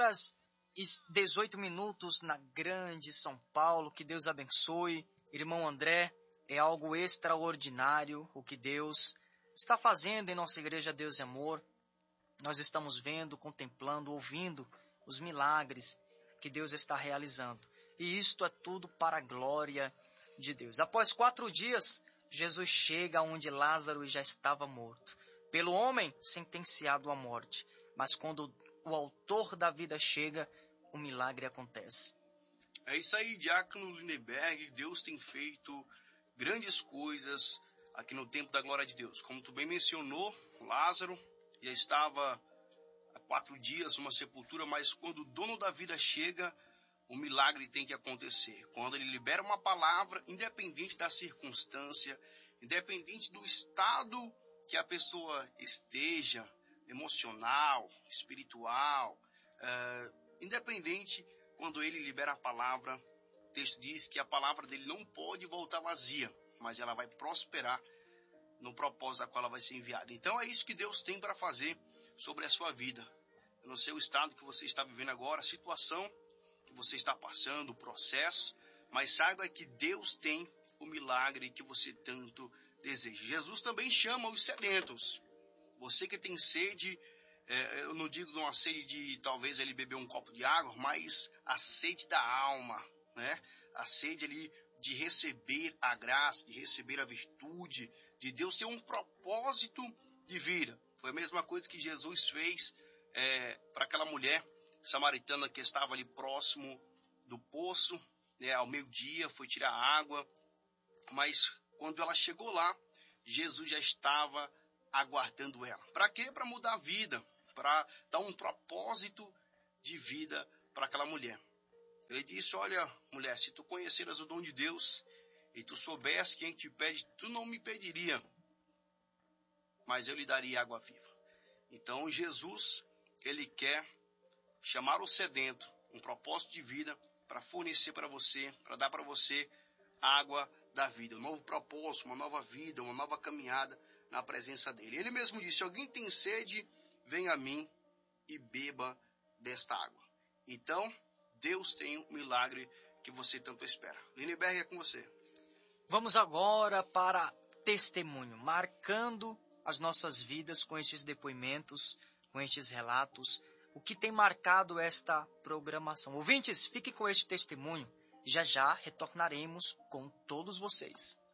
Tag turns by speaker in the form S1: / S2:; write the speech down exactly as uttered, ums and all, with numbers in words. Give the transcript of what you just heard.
S1: horas e dezoito minutos na grande São Paulo. Que Deus abençoe. Irmão André, é algo extraordinário o que Deus está fazendo em nossa igreja Deus e Amor. Nós estamos vendo, contemplando, ouvindo os milagres que Deus está realizando. E isto é tudo para a glória de Deus. Após quatro dias, Jesus chega onde Lázaro já estava morto, pelo homem sentenciado à morte. Mas quando o autor da vida chega, o milagre acontece.
S2: É isso aí, Diácono Lindenberg. Deus tem feito grandes coisas aqui no tempo da glória de Deus. Como tu bem mencionou, Lázaro já estava há quatro dias numa sepultura, mas quando o dono da vida chega, o milagre tem que acontecer. Quando ele libera uma palavra, independente da circunstância, independente do estado que a pessoa esteja, emocional, espiritual, uh, independente, quando ele libera a palavra, o texto diz que a palavra dele não pode voltar vazia, mas ela vai prosperar no propósito a qual ela vai ser enviada. Então é isso que Deus tem para fazer sobre a sua vida. Eu não sei o estado que você está vivendo agora, a situação que você está passando, o processo, mas saiba que Deus tem o milagre que você tanto deseja. Jesus também chama os sedentos. Você que tem sede, é, eu não digo de uma sede de talvez ele beber um copo de água, mas a sede da alma, né? A sede ali de receber a graça, de receber a virtude, de Deus ter um propósito de vida. Foi a mesma coisa que Jesus fez é, para aquela mulher samaritana que estava ali próximo do poço, né, ao meio-dia, foi tirar água, mas quando ela chegou lá, Jesus já estava aguardando ela. Para quê? Para mudar a vida, para dar um propósito de vida para aquela mulher. Ele disse, olha, mulher, se tu conheceras o dom de Deus e tu soubesse quem te pede, tu não me pediria, mas eu lhe daria água viva. Então Jesus, ele quer chamar o sedento, um propósito de vida para fornecer para você, para dar para você água da vida, um novo propósito, uma nova vida, uma nova caminhada na presença dele. Ele mesmo disse, alguém tem sede, venha a mim e beba desta água. Então, Deus tem um milagre que você tanto espera. Lindenberg, é com você.
S1: Vamos agora para testemunho, marcando as nossas vidas com estes depoimentos, com estes relatos, o que tem marcado esta programação. Ouvintes, fiquem com este testemunho. Já já retornaremos com todos vocês.